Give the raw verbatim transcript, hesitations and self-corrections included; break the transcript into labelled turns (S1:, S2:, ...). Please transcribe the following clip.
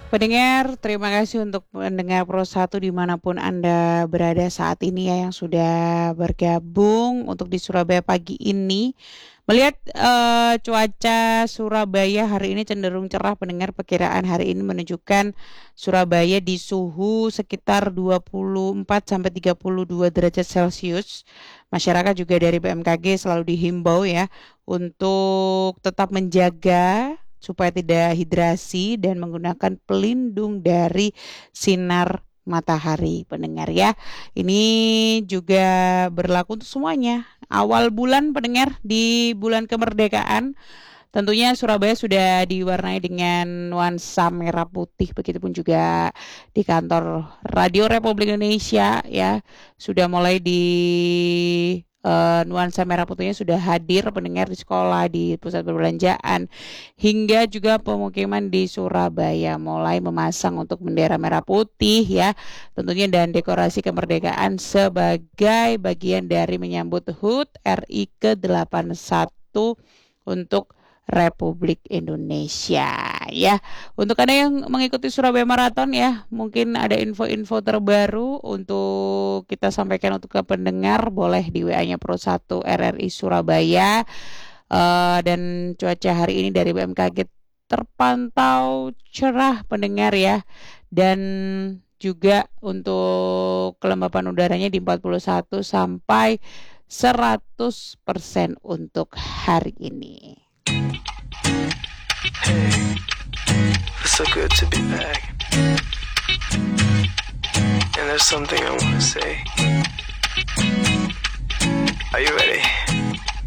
S1: Pendengar, terima kasih untuk pendengar Pro satu dimanapun Anda berada saat ini ya yang sudah bergabung untuk di Surabaya pagi ini. Melihat eh, cuaca Surabaya hari ini cenderung cerah, pendengar, perkiraan hari ini menunjukkan Surabaya di suhu sekitar dua puluh empat sampai tiga puluh dua derajat Celcius. Masyarakat juga dari B M K G selalu dihimbau ya untuk tetap menjaga supaya tidak hidrasi dan menggunakan pelindung dari sinar matahari, pendengar ya. Ini juga berlaku untuk semuanya. Awal bulan, pendengar, di bulan kemerdekaan tentunya Surabaya sudah diwarnai dengan nuansa merah putih, begitupun juga di kantor Radio Republik Indonesia ya, sudah mulai di uh, nuansa merah putihnya sudah hadir, pendengar, di sekolah, di pusat perbelanjaan, hingga juga pemukiman di Surabaya mulai memasang untuk bendera merah putih ya, tentunya, dan dekorasi kemerdekaan sebagai bagian dari menyambut H U T R I ke delapan puluh satu untuk Republik Indonesia ya. Untuk Anda yang mengikuti Surabaya Marathon ya, mungkin ada info-info terbaru untuk kita sampaikan untuk ke pendengar, boleh di W A-nya Pro satu R R I Surabaya. Uh, dan cuaca hari ini dari B M K G terpantau cerah, pendengar ya, dan juga untuk kelembapan udaranya di empat puluh satu sampai seratus persen untuk hari ini.
S2: Hey, it's so good to be back. And there's something I want to say. Are you ready?